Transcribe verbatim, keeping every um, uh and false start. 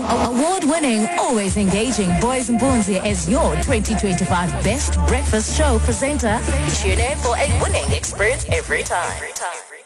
Award-winning, always engaging Boys and Boonzi as your twenty twenty-five Best Breakfast Show presenter. Tune in for a winning experience every time. Every time.